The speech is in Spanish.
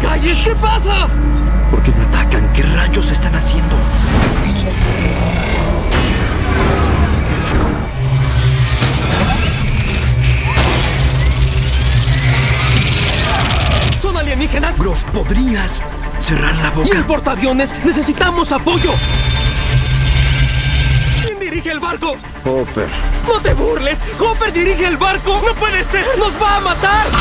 calles! ¿Qué pasa? ¿Por qué no atacan? ¿Qué rayos están haciendo? ¿Son alienígenas? Groff, ¿podrías cerrar la boca? ¡Y el portaaviones! ¡Necesitamos apoyo! ¿Quién dirige el barco? Hopper. ¡No te burles! ¡Hopper dirige el barco! ¡No puede ser! ¡Nos va a matar!